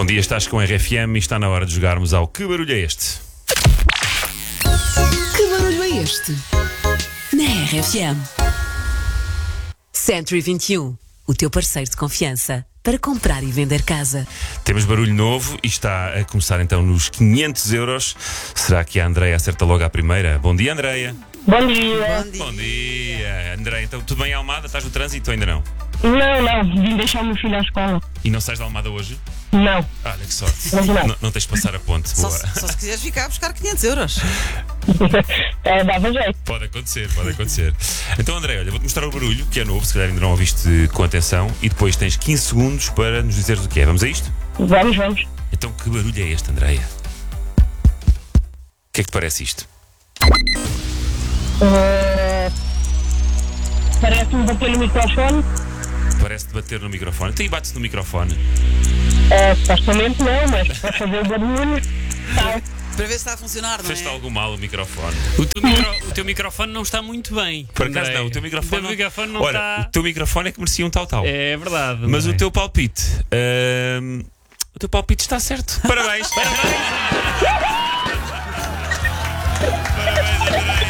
dia, estás com a RFM e está na hora de jogarmos ao Que Barulho é Este? Que barulho é este? Na RFM. Century 21, o teu parceiro de confiança para comprar e vender casa. Temos barulho novo e está a começar então nos 500 euros. Será que a Andreia acerta logo à primeira? Bom dia, Andreia. Bom dia. Bom dia, Andreia. Então, tudo bem em Almada? Estás no trânsito ou ainda não? Não, vim deixar o meu filho à escola. E não sais de Almada hoje? Não. Olha que sorte. Não. Não tens de passar a ponte. Só, Boa. só se quiseres ficar a buscar 500 euros. Dava jeito. Pode acontecer, pode acontecer. Então, André, olha, vou-te mostrar o barulho, que é novo, se calhar ainda não ouviste com atenção, e depois tens 15 segundos para nos dizeres o que é. Vamos a isto? Vamos. Então, que barulho é este, Andreia? O que é que te parece isto? Parece-me bater no microfone. Parece-te bater no microfone. Então, e bates no microfone? Supostamente não, mas para fazer o barulho. Tá. Para ver se está a funcionar, não Fez-te é? algo mal o microfone. O teu microfone não está muito bem. Por acaso André. não, o teu microfone, O teu microfone não Ora, está. o teu microfone é que merecia um tal. É verdade. Mas André. o teu palpite. O teu palpite está certo. Parabéns. Parabéns, André.